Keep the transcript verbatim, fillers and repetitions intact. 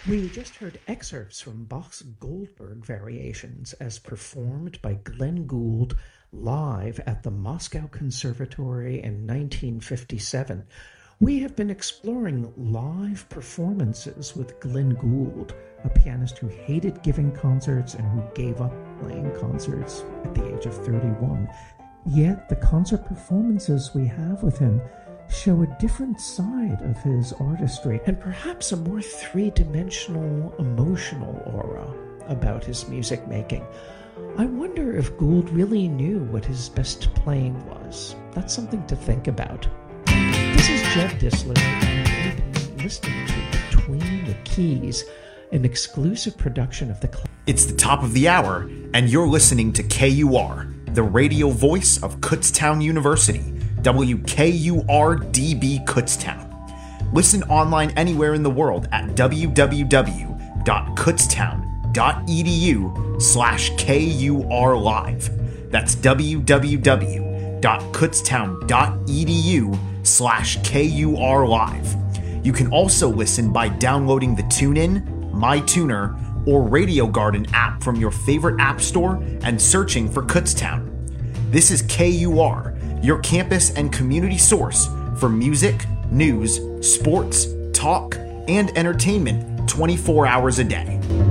We just heard excerpts from Bach's Goldberg Variations as performed by Glenn Gould live at the Moscow Conservatory in nineteen fifty-seven. We have been exploring live performances with Glenn Gould, a pianist who hated giving concerts and who gave up playing concerts at the age of thirty-one. Yet the concert performances we have with him show a different side of his artistry and perhaps a more three-dimensional emotional aura about his music making. I wonder if Gould really knew what his best playing was. That's something to think about. This is Jed Disler, and you've been listening to Between the Keys, an exclusive production of the... Cl- it's the top of the hour, and you're listening to K U R, the radio voice of Kutztown University, W K U R D B Kutztown. Listen online anywhere in the world at w w w dot kutztown dot e d u slash K U R live. That's w w w dot kutztown dot e d u slash K U R live. You can also listen by downloading the TuneIn, MyTuner, or Radio Garden app from your favorite app store and searching for Kutztown. This is K U R, your campus and community source for music, news, sports, talk, and entertainment twenty-four hours a day.